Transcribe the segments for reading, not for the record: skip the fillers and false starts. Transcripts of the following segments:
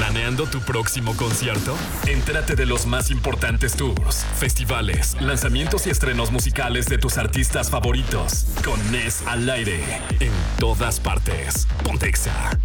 ¿Planeando tu próximo concierto? Entérate de los más importantes tours, festivales, lanzamientos y estrenos musicales de tus artistas favoritos. Con Nes al aire, en todas partes. Ponte Exa.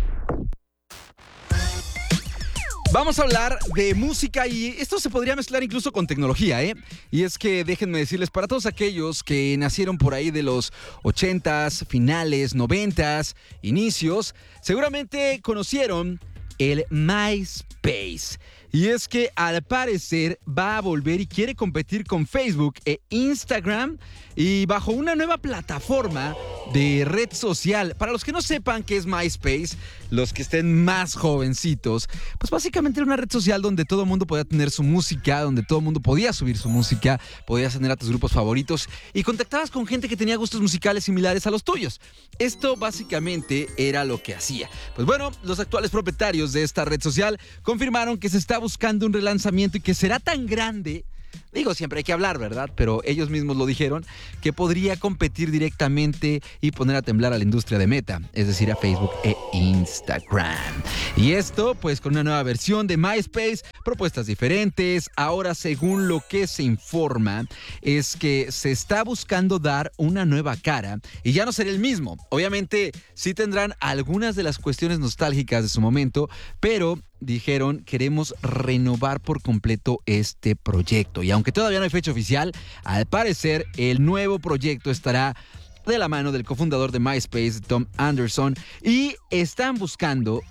Vamos a hablar de música y esto se podría mezclar incluso con tecnología, ¿eh? Y es que déjenme decirles, para todos aquellos que nacieron por ahí de los 80s, finales, 90s, inicios, seguramente conocieron el MySpace. Y es que al parecer va a volver y quiere competir con Facebook e Instagram y bajo una nueva plataforma de red social. Para los que no sepan qué es MySpace, los que estén más jovencitos, pues básicamente era una red social donde todo el mundo podía tener su música, donde todo el mundo podía subir su música, podías tener a tus grupos favoritos y contactabas con gente que tenía gustos musicales similares a los tuyos. Esto básicamente era lo que hacía. Pues bueno, los actuales propietarios de esta red social confirmaron que se está buscando un relanzamiento y que será tan grande, digo, siempre hay que hablar, ¿verdad? Pero ellos mismos lo dijeron, que podría competir directamente y poner a temblar a la industria de Meta, es decir, a Facebook e Instagram. Y esto, pues, con una nueva versión de MySpace, propuestas diferentes. Ahora, según lo que se informa, es que se está buscando dar una nueva cara y ya no será el mismo. Obviamente, sí tendrán algunas de las cuestiones nostálgicas de su momento, pero dijeron, queremos renovar por completo este proyecto. Y aunque todavía no hay fecha oficial, al parecer el nuevo proyecto estará de la mano del cofundador de MySpace, Tom Anderson, y están buscando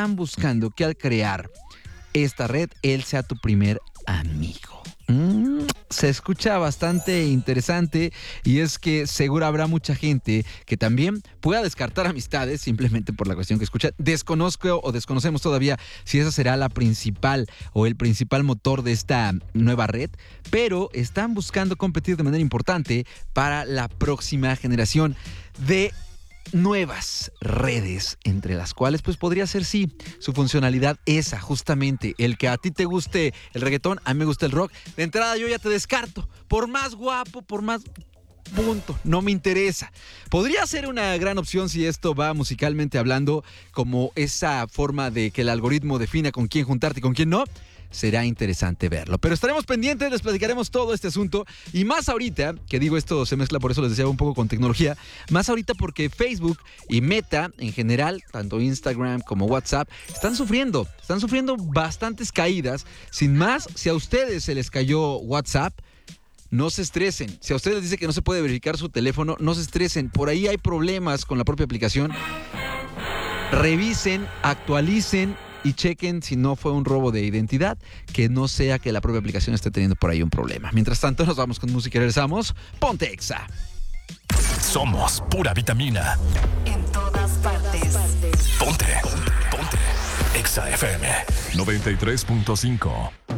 que al crear esta red, él sea tu primer amigo. Se escucha bastante interesante y es que seguro habrá mucha gente que también pueda descartar amistades simplemente por la cuestión que escucha. Desconozco o desconocemos todavía si esa será la principal o el principal motor de esta nueva red, pero están buscando competir de manera importante para la próxima generación de nuevas redes, entre las cuales pues podría ser sí, su funcionalidad esa, justamente, el que a ti te guste el reggaetón, a mí me gusta el rock, de entrada yo ya te descarto, por más guapo, por más punto, no me interesa. Podría ser una gran opción si esto va musicalmente hablando, como esa forma de que el algoritmo defina con quién juntarte y con quién no. Será interesante verlo. Pero estaremos pendientes, les platicaremos todo este asunto. Y más ahorita, que digo esto se mezcla, por eso les decía un poco con tecnología. Más ahorita porque Facebook y Meta, en general, tanto Instagram como WhatsApp, están sufriendo bastantes caídas. Sin más, si a ustedes se les cayó WhatsApp, no se estresen. Si a ustedes les dice que no se puede verificar su teléfono, no se estresen. Por ahí hay problemas con la propia aplicación. Revisen, actualicen y chequen si no fue un robo de identidad, que no sea que la propia aplicación esté teniendo por ahí un problema. Mientras tanto, nos vamos con música y regresamos. Ponte Exa. Somos pura vitamina. En todas partes. Ponte Exa FM 93.5.